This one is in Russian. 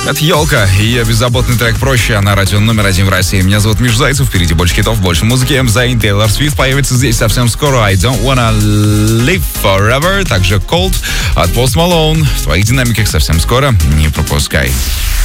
Это «Елка» и ее беззаботный трек «Проще» на радио номер 1 в России. Меня зовут Миша Зайцев, впереди больше хитов, больше музыки. Zayn, Taylor Swift появится здесь совсем скоро. I Don't Wanna Live Forever, также Cold от Post Malone. В твоих динамиках совсем скоро, не пропускай.